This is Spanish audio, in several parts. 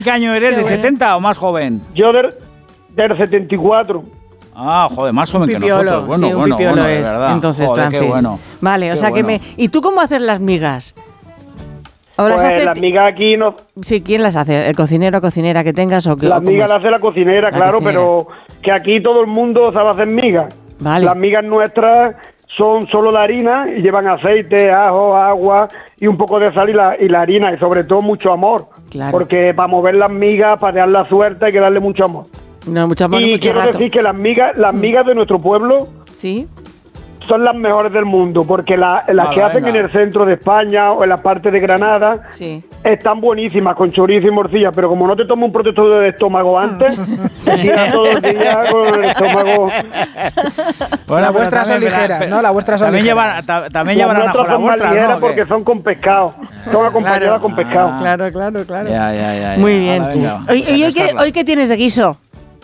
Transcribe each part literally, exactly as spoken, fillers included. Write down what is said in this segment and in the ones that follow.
¿Qué año eres? ¿De setenta o más joven? Yo del, del setenta y cuatro. Ah, joder, más joven pipiolo, que nosotros. Bueno, sí, un bueno, pipiolo bueno, de es. verdad. Entonces, joder, Francis. qué bueno. Vale, o Qué sea bueno. que me... ¿Y tú cómo haces las migas? ¿O las Pues hace... las migas aquí no... Sí, ¿quién las hace? ¿El cocinero o cocinera que tengas? O que, Las o cómo migas es? las hace la cocinera, La claro, cocinera. pero que aquí todo el mundo sabe hacer migas. Vale. Las migas nuestras son solo de harina y llevan aceite, ajo, agua y un poco de sal y la, y la harina y sobre todo mucho amor. Claro. Porque para mover las migas, para dar la suerte hay que darle mucho amor. No, mucho amor y Y mucho quiero rato. decir que las migas, las migas de nuestro pueblo Sí. son las mejores del mundo, porque la- las Ah, que hacen venga. en el centro de España o en la parte de Granada Sí. están buenísimas, con chorizo y morcilla, pero como no te tomas un protector de estómago antes, te tiras todo el día con el estómago. Bueno, Las pero vuestras son también, ligeras, pero- ¿no? Las vuestras son también ligeras. Llevan, ta- también Las llevarán ajo nuestras la son más vuestra, ligeras ¿no? porque ¿Qué? son con pescado, son acompañadas Claro. con pescado. Ah. Claro, claro, claro. Ya, ya, ya, ya. Muy bien. Hala, venga. Oye, O sea, ¿y que hoy, qué, estarla. hoy qué tienes de guiso?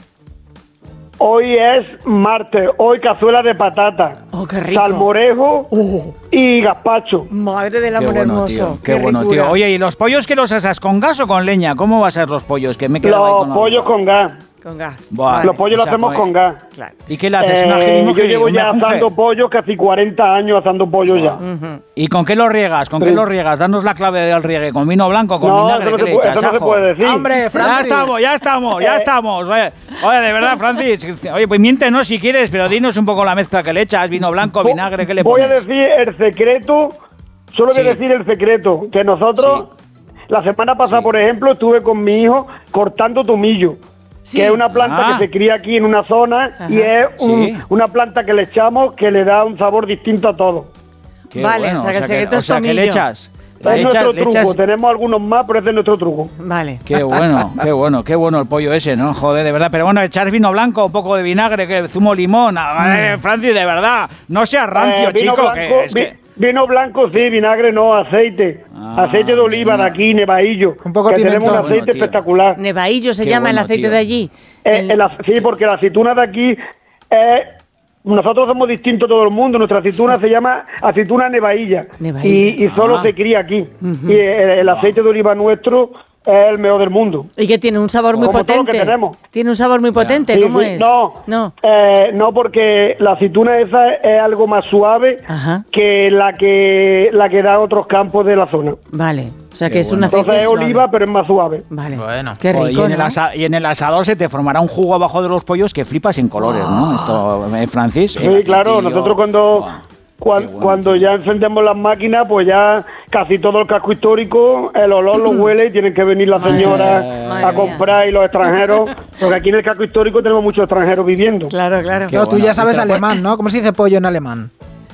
Hoy es martes, hoy cazuela de patata, Oh, qué rico. salmorejo Oh, y gazpacho. madre del Qué amor bueno, hermoso. tío. Qué, bueno, ricura. tío. Oye, ¿y los pollos que los asas con gas o con leña? ¿Cómo va a ser los pollos? Que me he quedado ahí Los con la pollos duda. con gas, Con gas. Buah. Vale. los pollos o los sea, hacemos con- con gas. Claro. ¿Y qué le haces? Eh, ¿Una yo jirimujiri? llevo ¿Un ya mejunje? asando pollos casi cuarenta años asando pollo ya. Ujú. ¿Y con qué lo riegas? ¿Con Sí. qué lo riegas? Danos la clave del riegue. ¿Con vino blanco? ¿Con No, vinagre? eso no ¿Qué se le puede- echas? eso no se ¿Ajo? puede decir. ¡Hombre, Ya Francis! estamos, ya estamos, ya Eh. estamos. Oye, oye, de verdad, Francis. Oye, pues miéntenos si quieres, pero dinos un poco la mezcla que le echas. Vino blanco, Vo- vinagre, ¿qué le Voy pones? a decir el secreto, solo voy Sí. a decir el secreto, que nosotros, la semana pasada, Sí. por ejemplo, estuve con mi hijo cortando tomillo, Sí. que es una planta Ah. que se cría aquí en una zona Ajá. y es un- Sí. una planta que le echamos que le da un sabor distinto a todo. Qué Vale, o sea, que el secreto o es sea, que le tomillo. echas. Es Le echas, nuestro le truco, echas- tenemos algunos más, pero ese es nuestro truco. Vale. Qué bueno, qué bueno, qué bueno el pollo ese, ¿no? Joder, de verdad. Pero bueno, echar vino blanco, un poco de vinagre, que zumo limón. A ver, Francis, de verdad, no seas rancio, Eh, vino chico. blanco, que es vi- que... vino blanco sí, vinagre no, aceite. Ah, aceite de oliva de aquí, Nevaillo. Un poco que pimentón. tenemos un aceite Bueno, tío. espectacular. Nevaillo se Qué llama el bueno, aceite tío. de allí. Eh, El- el ace- sí, porque la aceituna de aquí es... Nosotros somos distintos a todo el mundo. Nuestra aceituna se llama aceituna nevailla. Nevailla. Y, y solo Ah. se cría aquí. Y el, el aceite de oliva nuestro es el mejor del mundo. Y que tiene un sabor muy Como todo lo que potente. tenemos. Tiene un sabor muy potente, Sí, ¿cómo sí. es? No, No. eh, no, porque la aceituna esa es algo más suave Ajá. que la que la que da otros campos de la zona. Vale. O sea Qué que es un bueno. aceite Entonces es suave. oliva, pero es más suave. Vale. Bueno. Qué Joder, rico, y, en el ¿no? asa- y en el asador se te formará un jugo abajo de los pollos que flipas en colores, ¿no? Esto, eh, Francis. Sí, claro, nosotros cuando, cuan- qué bueno, cuando tío. ya encendemos las máquinas, pues ya casi todo el casco histórico, el olor lo huele y tienen que venir las señoras Madre a mía. comprar y los extranjeros, porque aquí en el casco histórico tenemos muchos extranjeros viviendo. Claro, claro. Qué Claro, tú bueno. ya sabes Y te- alemán, ¿no? ¿Cómo se dice pollo en alemán?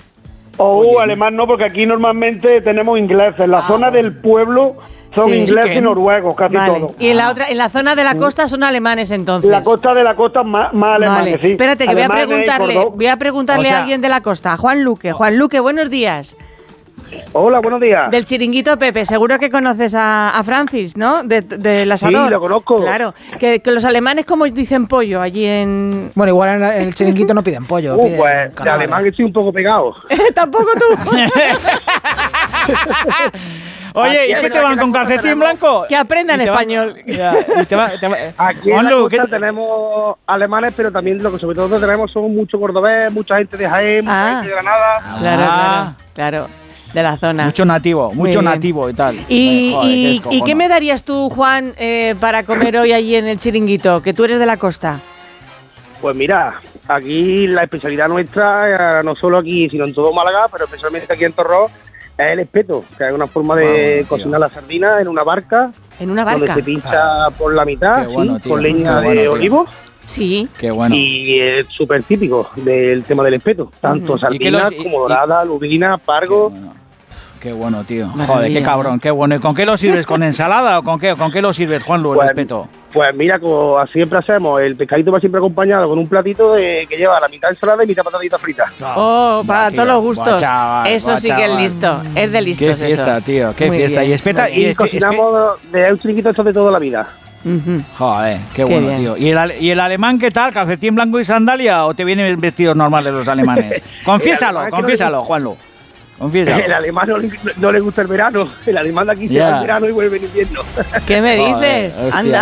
O Oye, alemán no, porque aquí normalmente tenemos ingleses. En la zona del pueblo son Sí. ingleses Chicken. y noruegos, casi Vale. todos. Y en la otra, en la zona de la costa son alemanes entonces. La costa de la costa más, más alemanes, Vale. sí. Espérate, que voy a Alemanes, preguntarle, Córdoba. voy a preguntarle O sea- a alguien de la costa, Juan Luque. Juan Luque, buenos días. Hola, buenos días. Del chiringuito Pepe, seguro que conoces a, a Francis, ¿no? De- del asador. Sí, lo conozco. Claro. Que, que los alemanes, ¿cómo dicen pollo allí en...? Bueno, igual en el chiringuito no piden pollo. Uh, piden pues de calamares. alemán estoy un poco pegado. Tampoco tú. Oye, Aquí ¿y es qué te verdad van que con las cosas calcetín tenemos- blanco? Que aprendan Y te van- español. Ya, y te va- te va- Aquí en Juanlu, la ¿qué costa te- tenemos alemanes, pero también lo que sobre todo tenemos son mucho cordobés, mucha gente de Jaén, mucha Ah. gente de Granada. Claro, Ah. claro, claro. De la zona. Mucho nativo, Muy mucho bien. nativo y tal. ¿Y, Joder, qué y- descojono. ¿y qué me darías tú, Juan, eh, para comer hoy allí en el chiringuito? Que tú eres de la costa. Pues mira, aquí la especialidad nuestra, eh, no solo aquí, sino en todo Málaga, pero especialmente aquí en Torró, es el espeto, que es una forma de Wow, tío. cocinar la sardina en una barca, En una donde barca. se pincha por la mitad, Qué bueno, sí, tío, con leña qué bueno, de tío. olivo. Sí. Qué bueno. Y es súper típico del tema del espeto, tanto Ujú. ¿Y qué sardinas los- y- como y- dorada, lubina, Qué pargo. bueno. Qué bueno, tío. Maravilla. Joder, qué cabrón, qué bueno. ¿Y con qué lo sirves? ¿Con ensalada o con qué? ¿Con qué lo sirves, Juanlu, el Pues, espeto? pues mira, como siempre hacemos, el pescadito va siempre acompañado con un platito de, que lleva la mitad ensalada y mitad patatita frita. Oh, Buah, para tío. todos los gustos. Buah, chaval, eso buah, sí que es chaval. listo. Es de listos Qué fiesta, eso. tío, qué Muy fiesta. bien. Y espeta, y Y es que- es que- cocinamos de un chiringuito esto de toda la vida. Ujú. Joder, qué, Qué bueno, bien. tío. ¿Y el, ale- ¿Y el alemán qué tal? ¿Calcetín blanco y sandalia o te vienen vestidos normales los alemanes? Confiésalo, alemán es que no confiésalo, Juanlu. Confiesa. El alemán no le, no le gusta el verano. El alemán de aquí se Ya. va en verano y vuelve en invierno. ¿Qué me Joder, dices? hostia. Anda.